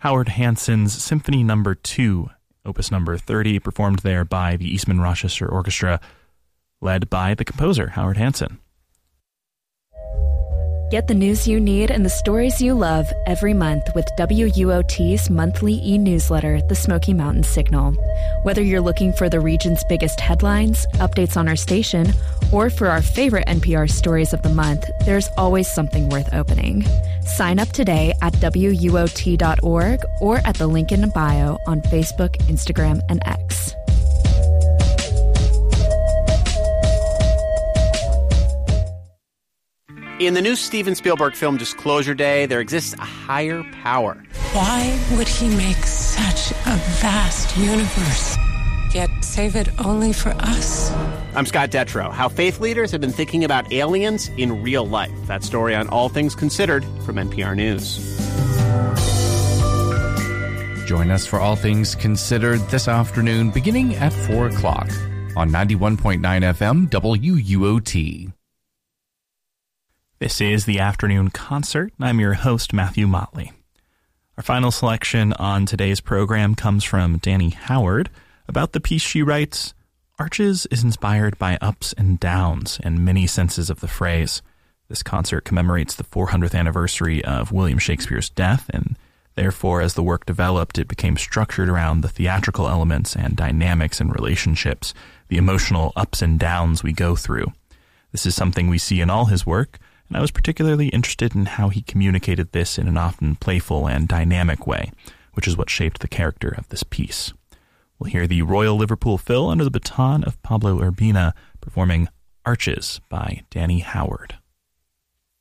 Howard Hanson's Symphony No. 2, Opus No. 30, performed there by the Eastman Rochester Orchestra, led by the composer, Howard Hanson. Get the news you need and the stories you love every month with WUOT's monthly e-newsletter, The Smoky Mountain Signal. Whether you're looking for the region's biggest headlines, updates on our station, or for our favorite NPR stories of the month, there's always something worth opening. Sign up today at WUOT.org or at the link in the bio on Facebook, Instagram, and X. In the new Steven Spielberg film Disclosure Day, there exists a higher power. Why would he make such a vast universe, yet save it only for us? I'm Scott Detrow. How faith leaders have been thinking about aliens in real life. That story on All Things Considered from NPR News. Join us for All Things Considered this afternoon, beginning at 4 o'clock on 91.9 FM WUOT. This is the Afternoon Concert. I'm your host, Matthew Motley. Our final selection on today's program comes from Danny Howard. About the piece, she writes, "Arches is inspired by ups and downs in many senses of the phrase. This concert commemorates the 400th anniversary of William Shakespeare's death, and therefore, as the work developed, it became structured around the theatrical elements and dynamics and relationships, the emotional ups and downs we go through. This is something we see in all his work, and I was particularly interested in how he communicated this in an often playful and dynamic way, which is what shaped the character of this piece." We'll hear the Royal Liverpool Phil under the baton of Pablo Urbina performing Arches by Danny Howard.